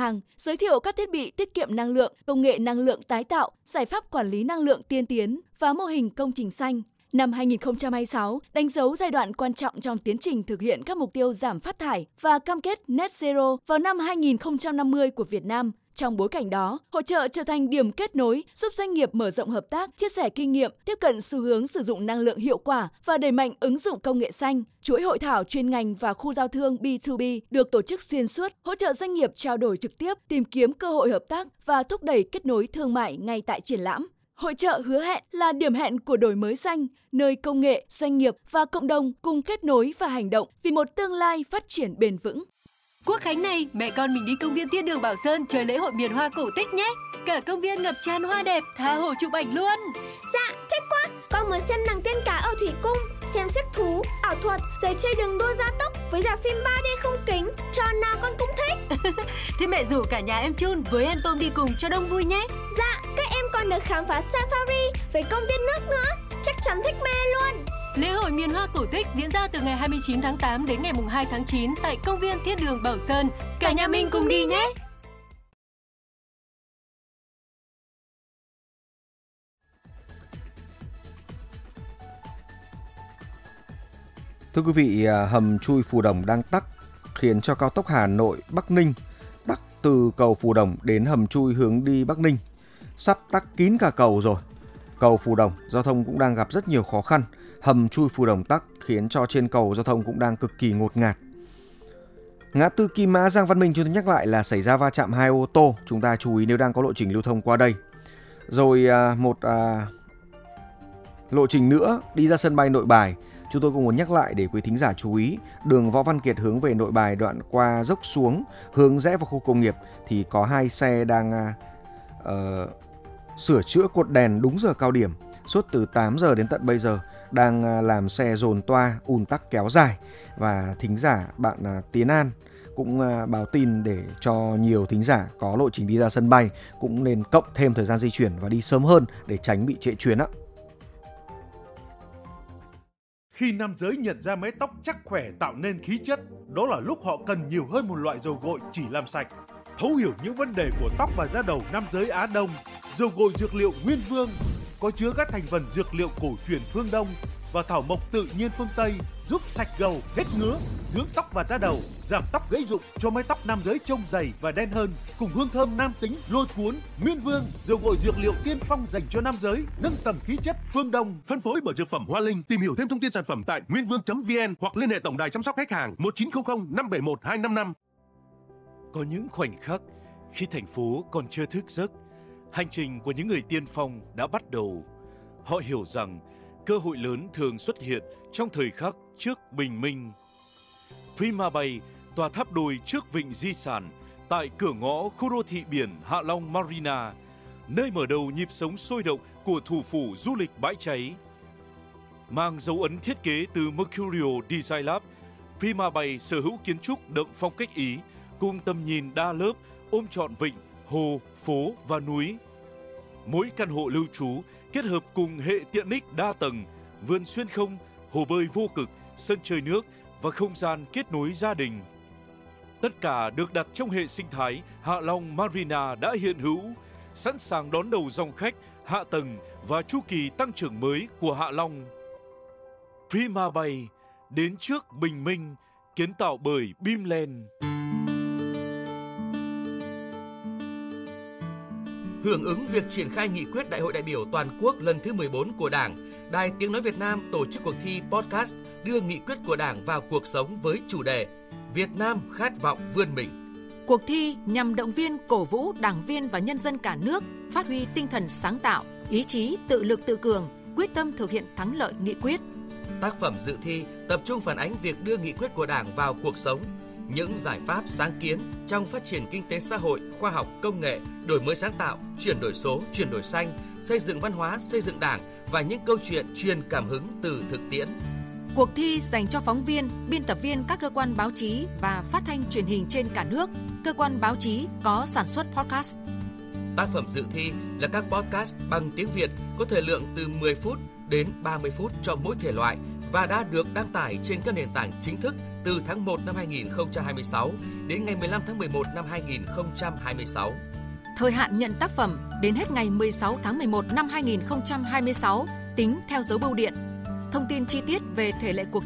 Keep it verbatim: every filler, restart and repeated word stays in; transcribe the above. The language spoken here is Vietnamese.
hàng, giới thiệu các thiết bị tiết kiệm năng lượng, công nghệ năng lượng tái tạo, giải pháp quản lý năng lượng tiên tiến và mô hình công trình xanh. Năm hai không hai sáu đánh dấu giai đoạn quan trọng trong tiến trình thực hiện các mục tiêu giảm phát thải và cam kết net zero vào năm hai không năm mươi của Việt Nam. Trong bối cảnh đó, hội chợ trở thành điểm kết nối, giúp doanh nghiệp mở rộng hợp tác, chia sẻ kinh nghiệm, tiếp cận xu hướng sử dụng năng lượng hiệu quả và đẩy mạnh ứng dụng công nghệ xanh. Chuỗi hội thảo chuyên ngành và khu giao thương B hai B được tổ chức xuyên suốt, hỗ trợ doanh nghiệp trao đổi trực tiếp, tìm kiếm cơ hội hợp tác và thúc đẩy kết nối thương mại ngay tại triển lãm. Hội chợ hứa hẹn là điểm hẹn của đổi mới xanh, nơi công nghệ, doanh nghiệp và cộng đồng cùng kết nối và hành động vì một tương lai phát triển bền vững. Quốc khánh này, mẹ con mình đi công viên Thiên Đường Bảo Sơn chơi lễ hội miền hoa cổ tích nhé. Cả công viên ngập tràn hoa đẹp, tha hồ chụp ảnh luôn. Dạ, thích quá. Con muốn xem nàng tiên cá ở thủy cung, xem xếp thú, ảo thuật, rồi chơi đường đua gia tốc với rạp phim ba D không kính. Trò nào con cũng thích. Thế mẹ rủ cả nhà em Chun với em Tôm đi cùng cho đông vui nhé. Dạ, các em còn được khám phá safari với công viên nước nữa. Chắc chắn thích mê luôn. Lễ hội miền hoa cổ tích diễn ra từ ngày hai mươi chín tháng tám đến ngày hai tháng chín tại công viên Thiên Đường Bảo Sơn. Cả nhà mình cùng đi nhé! Thưa quý vị, hầm chui Phù Đồng đang tắc khiến cho cao tốc Hà Nội Bắc Ninh tắc từ cầu Phù Đồng đến hầm chui hướng đi Bắc Ninh. Sắp tắc kín cả cầu rồi. Cầu Phù Đồng, giao thông cũng đang gặp rất nhiều khó khăn. Hầm chui Phù Đồng tắc khiến cho trên cầu giao thông cũng đang cực kỳ ngột ngạt. Ngã tư Kim Mã Giang Văn Minh chúng tôi nhắc lại là xảy ra va chạm hai ô tô. Chúng ta chú ý nếu đang có lộ trình lưu thông qua đây. Rồi à, một à, lộ trình nữa đi ra sân bay Nội Bài. Chúng tôi cũng muốn nhắc lại để quý thính giả chú ý, đường Võ Văn Kiệt hướng về Nội Bài đoạn qua dốc xuống, hướng rẽ vào khu công nghiệp thì có hai xe đang uh, sửa chữa cột đèn đúng giờ cao điểm. Suốt từ tám giờ đến tận bây giờ đang làm xe dồn toa, ùn tắc kéo dài. Và thính giả bạn Tiến An cũng báo tin để cho nhiều thính giả có lộ trình đi ra sân bay cũng nên cộng thêm thời gian di chuyển và đi sớm hơn để tránh bị trễ chuyến ạ. Khi nam giới nhận ra mái tóc chắc khỏe tạo nên khí chất, đó là lúc họ cần nhiều hơn một loại dầu gội chỉ làm sạch. Thấu hiểu những vấn đề của tóc và da đầu nam giới Á Đông, dầu gội dược liệu Nguyên Vương có chứa các thành phần dược liệu cổ truyền phương Đông và thảo mộc tự nhiên phương Tây giúp sạch gầu, hết ngứa, dưỡng tóc và da đầu, giảm tóc gãy rụng cho mái tóc nam giới trông dày và đen hơn, cùng hương thơm nam tính lôi cuốn. Nguyên Vương, dầu gội dược liệu tiên phong dành cho nam giới, nâng tầm khí chất phương Đông. Phân phối bởi dược phẩm Hoa Linh. Tìm hiểu thêm thông tin sản phẩm tại nguyên vương chấm vn hoặc liên hệ tổng đài chăm sóc khách hàng một chín không không năm bảy một hai năm năm. Có những khoảnh khắc khi thành phố còn chưa thức giấc, hành trình của những người tiên phong đã bắt đầu. Họ hiểu rằng cơ hội lớn thường xuất hiện trong thời khắc trước bình minh. Prima Bay, tòa tháp đôi trước vịnh di sản, tại cửa ngõ khu đô thị biển Hạ Long Marina, nơi mở đầu nhịp sống sôi động của thủ phủ du lịch bãi cháy. Mang dấu ấn thiết kế từ Mercurio Design Lab, Prima Bay sở hữu kiến trúc đậm phong cách Ý, cùng tầm nhìn đa lớp, ôm trọn vịnh, hồ, phố và núi. Mỗi căn hộ lưu trú kết hợp cùng hệ tiện ích đa tầng, vườn xuyên không, hồ bơi vô cực, sân chơi nước và không gian kết nối gia đình. Tất cả được đặt trong hệ sinh thái Hạ Long Marina đã hiện hữu, sẵn sàng đón đầu dòng khách, hạ tầng và chu kỳ tăng trưởng mới của Hạ Long. Prima Bay, đến trước bình minh, kiến tạo bởi Bimland. Hưởng ứng việc triển khai nghị quyết Đại hội đại biểu toàn quốc lần thứ mười bốn của Đảng, Đài Tiếng nói Việt Nam tổ chức cuộc thi podcast đưa nghị quyết của Đảng vào cuộc sống với chủ đề Việt Nam khát vọng vươn mình. Cuộc thi nhằm động viên, cổ vũ đảng viên và nhân dân cả nước phát huy tinh thần sáng tạo, ý chí tự lực tự cường, quyết tâm thực hiện thắng lợi nghị quyết. Tác phẩm dự thi tập trung phản ánh việc đưa nghị quyết của Đảng vào cuộc sống, những giải pháp sáng kiến trong phát triển kinh tế xã hội, khoa học, công nghệ, đổi mới sáng tạo, chuyển đổi số, chuyển đổi xanh, xây dựng văn hóa, xây dựng Đảng và những câu chuyện truyền cảm hứng từ thực tiễn. Cuộc thi dành cho phóng viên, biên tập viên các cơ quan báo chí và phát thanh truyền hình trên cả nước, cơ quan báo chí có sản xuất podcast. Tác phẩm dự thi là các podcast bằng tiếng Việt có thời lượng từ mười phút đến ba mươi phút cho mỗi thể loại và đã được đăng tải trên các nền tảng chính thức từ tháng một năm hai nghìn không trăm hai mươi sáu đến ngày mười lăm tháng mười một năm hai nghìn không trăm hai mươi sáu. Thời hạn nhận tác phẩm đến hết ngày mười sáu tháng mười một năm hai nghìn không trăm hai mươi sáu tính theo dấu bưu điện. Thông tin chi tiết về thể lệ cuộc